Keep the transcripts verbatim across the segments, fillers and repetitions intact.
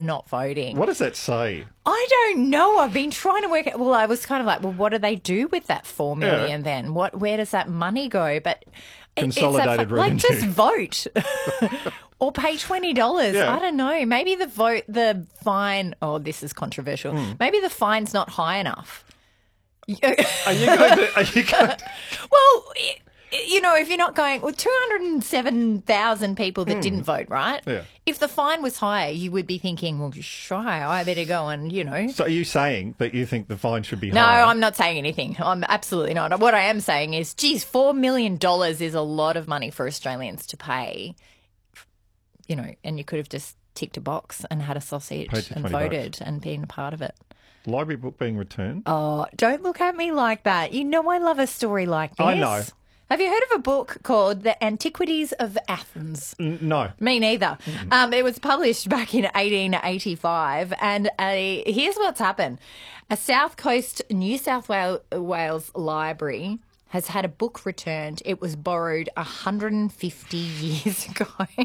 not voting. What does that say? I don't know. I've been trying to work out. Well, I was kind of like, well, what do they do with that four million yeah. then? What? Where does that money go? But consolidated it's a, revenue. Like, just vote or pay twenty dollars. Yeah. I don't know. Maybe the vote, the fine. Oh, this is controversial. Mm. Maybe the fine's not high enough. Are you going to? Are you going to... Well. It, You know, if you're not going, well, two hundred seven thousand people that mm. didn't vote, right? Yeah. If the fine was higher, you would be thinking, well, shy, I better go and, you know. So are you saying that you think the fine should be no, higher? No, I'm not saying anything. I'm absolutely not. What I am saying is, geez, four million dollars is a lot of money for Australians to pay, you know, and you could have just ticked a box and had a sausage and voted bucks. And been a part of it. Library book being returned? Oh, don't look at me like that. You know I love a story like this. I know. Have you heard of a book called The Antiquities of Athens? N- no. Me neither. Mm-hmm. Um, it was published back in eighteen eighty-five, and a, here's what's happened. A South Coast New South Wales library has had a book returned. It was borrowed one hundred fifty years ago.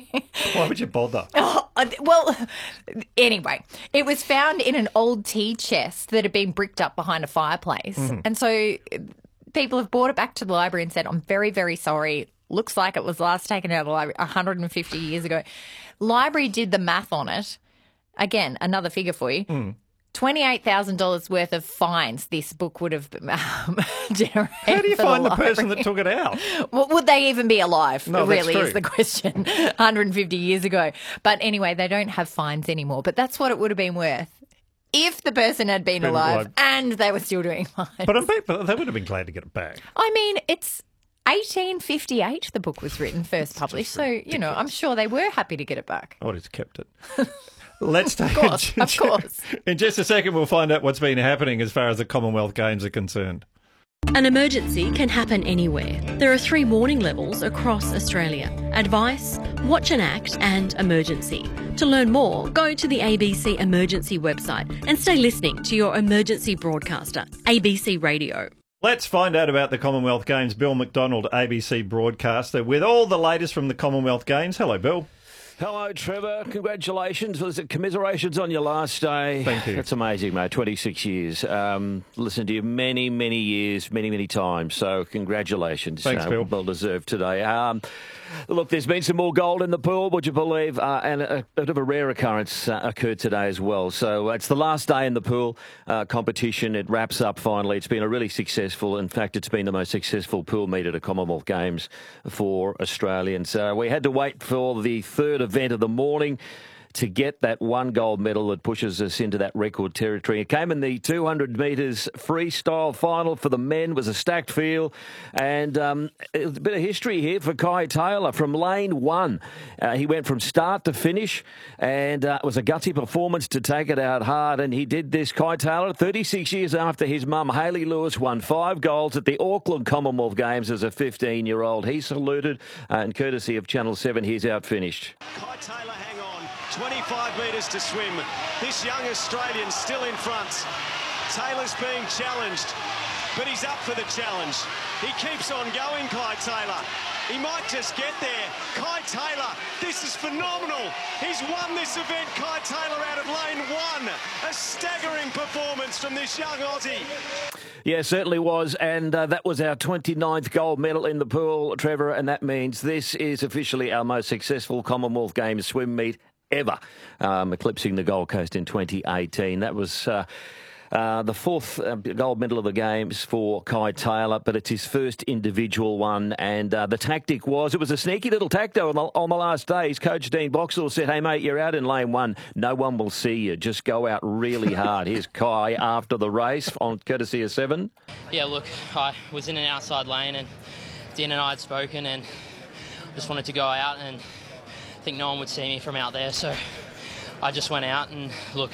Why would you bother? Oh, well, anyway, it was found in an old tea chest that had been bricked up behind a fireplace. Mm-hmm. And so people have brought it back to the library and said, I'm very, very sorry. Looks like it was last taken out of the library one hundred fifty years ago. Library did the math on it. Again, another figure for you. Mm. twenty-eight thousand dollars worth of fines this book would have um, generated. How do you find the, the person that took it out? Well, would they even be alive, no, really, that's is the question, one hundred fifty years ago. But anyway, they don't have fines anymore. But that's what it would have been worth if the person had been, been alive, alive and they were still doing fines. But, I'm, but they would have been glad to get it back. I mean, it's eighteen fifty-eight the book was written, first published. So, you know, I'm sure they were happy to get it back. I would have kept it. Let's take Of course, of course. In just a second, we'll find out what's been happening as far as the Commonwealth Games are concerned. An emergency can happen anywhere. There are three warning levels across Australia: advice, watch and act, and emergency. To learn more, go to the A B C Emergency website and stay listening to your emergency broadcaster, A B C Radio. Let's find out about the Commonwealth Games. Bill McDonald, A B C broadcaster, with all the latest from the Commonwealth Games. Hello, Bill. Hello, Trevor. Congratulations. Was it commiserations on your last day? Thank you. That's amazing, mate. twenty-six years. Um, listened to you many, many years, many, many times. So congratulations. Thanks, uh, Bill. Well deserved today. Um, look, there's been some more gold in the pool, would you believe? Uh, and a, a bit of a rare occurrence uh, occurred today as well. So it's the last day in the pool uh, competition. It wraps up finally. It's been a really successful, in fact, it's been the most successful pool meet at a Commonwealth Games for Australians. So we had to wait for the third event of the morning to get that one gold medal that pushes us into that record territory. It came in the two hundred metres freestyle final for the men. It was a stacked field, and um, a bit of history here for Kai Taylor from lane one. Uh, he went from start to finish, and uh, it was a gutsy performance to take it out hard, and he did this. Kai Taylor, thirty-six years after his mum, Hayley Lewis, won five golds at the Auckland Commonwealth Games as a fifteen-year-old. He saluted, uh, and courtesy of Channel seven, he's outfinished. Kai Taylor, hang on. twenty-five metres to swim. This young Australian still in front. Taylor's being challenged, but he's up for the challenge. He keeps on going, Kai Taylor. He might just get there. Kai Taylor, this is phenomenal. He's won this event, Kai Taylor, out of lane one. A staggering performance from this young Aussie. Yeah, certainly was, and uh, that was our twenty-ninth gold medal in the pool, Trevor, and that means this is officially our most successful Commonwealth Games swim meet ever, um, eclipsing the Gold Coast in twenty eighteen. That was uh, uh, the fourth uh, gold medal of the Games for Kai Taylor, but it's his first individual one, and uh, the tactic was, it was a sneaky little tactic on the, on the last day. His coach, Dean Boxall, said, hey, mate, you're out in lane one. No one will see you. Just go out really hard. Here's Kai after the race on courtesy of Seven. Yeah, look, I was in an outside lane, and Dean and I had spoken, and just wanted to go out, and I think no one would see me from out there, so I just went out, and look,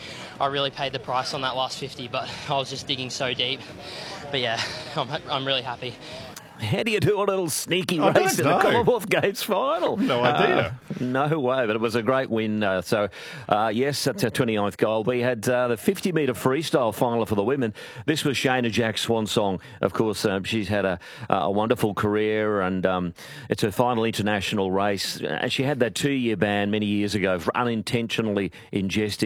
I really paid the price on that last fifty, but I was just digging so deep. But yeah, I'm, I'm really happy. How do you do a little sneaky I race in know. the Commonwealth Games final? No idea. Uh, no way, but it was a great win. Uh, so, uh, yes, that's our twenty-ninth gold. We had uh, the fifty metre freestyle final for the women. This was Shayna Jack's swan song. Of course, um, she's had a, a wonderful career, and um, it's her final international race. And she had that two-year ban many years ago for unintentionally ingesting